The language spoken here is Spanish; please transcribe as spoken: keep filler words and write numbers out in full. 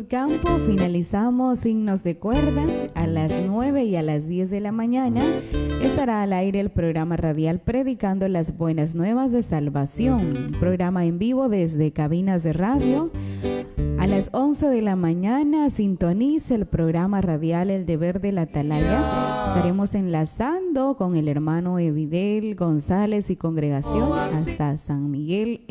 campo finalizamos Signos de Cuerda. A las nueve y a las diez de la mañana estará al aire el programa radial Predicando las Buenas Nuevas de Salvación, un programa en vivo desde cabinas de radio. A las once de la mañana sintoniza el programa radial El Deber de la Atalaya. Estaremos enlazando con el hermano Evidel González y congregación hasta San Miguel